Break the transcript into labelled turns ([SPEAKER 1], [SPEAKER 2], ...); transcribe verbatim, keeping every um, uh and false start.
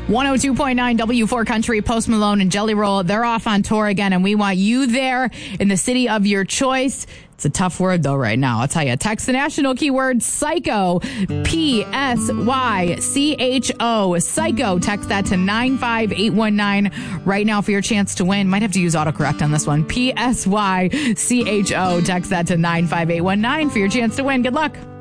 [SPEAKER 1] one oh two point nine W four Country, Post Malone and Jelly Roll. They're off on tour again, and we want you there in the city of your choice. It's a tough word, though, right now. I'll tell you. Text the national keyword psycho, P S Y C H O, psycho. Text that to nine five eight one nine right now for your chance to win. Might have to use autocorrect on this one. P S Y C H O. Text that to nine five eight one nine for your chance to win. Good luck.